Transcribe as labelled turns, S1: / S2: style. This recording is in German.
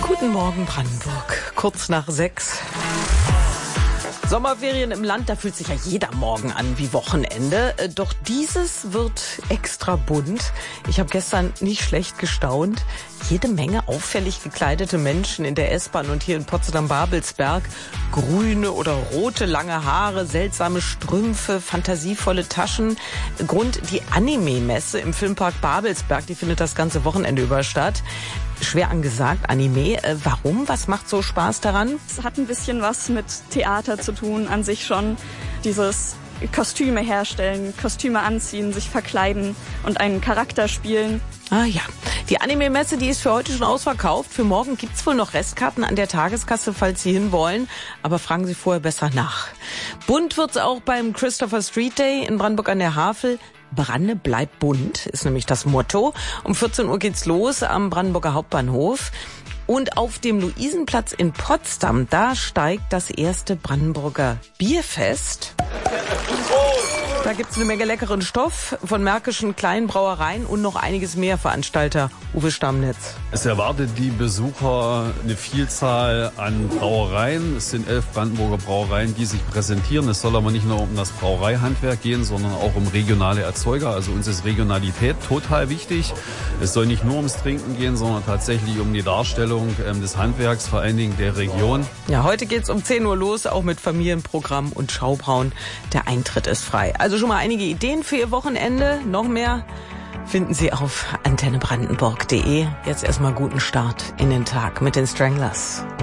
S1: Guten Morgen Brandenburg, kurz nach 6. Sommerferien im Land, da fühlt sich ja jeder Morgen an wie Wochenende. Doch dieses wird extra bunt. Ich habe gestern nicht schlecht gestaunt. Jede Menge auffällig gekleidete Menschen in der S-Bahn und hier in Potsdam-Babelsberg. Grüne oder rote lange Haare, seltsame Strümpfe, fantasievolle Taschen. Grund die Anime-Messe im Filmpark Babelsberg, die findet das ganze Wochenende über statt. Schwer angesagt, Anime. Warum? Was macht so Spaß daran?
S2: Es hat ein bisschen was mit Theater zu tun, an sich schon. Dieses Kostüme herstellen, Kostüme anziehen, sich verkleiden und einen Charakter spielen.
S1: Ah ja, die Anime-Messe, die ist für heute schon ausverkauft. Für morgen gibt's wohl noch Restkarten an der Tageskasse, falls Sie hinwollen. Aber fragen Sie vorher besser nach. Bunt wird's auch beim Christopher Street Day in Brandenburg an der Havel. Branne bleibt bunt, ist nämlich das Motto. Um 14 Uhr geht's los am Brandenburger Hauptbahnhof. Und auf dem Luisenplatz in Potsdam, da steigt das erste Brandenburger Bierfest. Da gibt's eine Menge leckeren Stoff von märkischen kleinen Brauereien und noch einiges mehr, Veranstalter Uwe Stammnitz.
S3: Es erwartet die Besucher eine Vielzahl an Brauereien. Es sind 11 Brandenburger Brauereien, die sich präsentieren. Es soll aber nicht nur um das Brauereihandwerk gehen, sondern auch um regionale Erzeuger. Also uns ist Regionalität total wichtig. Es soll nicht nur ums Trinken gehen, sondern tatsächlich um die Darstellung des Handwerks, vor allen Dingen der Region.
S1: Ja, heute geht's um 10 Uhr los, auch mit Familienprogramm und Schaubrauen. Der Eintritt ist frei. Also schon mal einige Ideen für Ihr Wochenende. Noch mehr finden Sie auf antennebrandenburg.de. Jetzt erstmal guten Start in den Tag mit den Stranglers.